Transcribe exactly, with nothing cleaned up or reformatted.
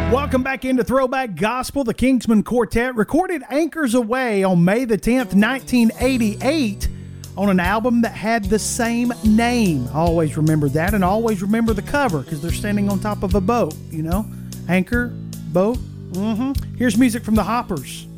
Welcome back into Throwback Gospel. The Kingsmen Quartet recorded Anchors Away on May the tenth, nineteen eighty-eight on an album that had the same name. I always remember that, and I always remember the cover because they're standing on top of a boat, you know? Anchor, boat. Mm-hmm. Here's music from the Hoppers.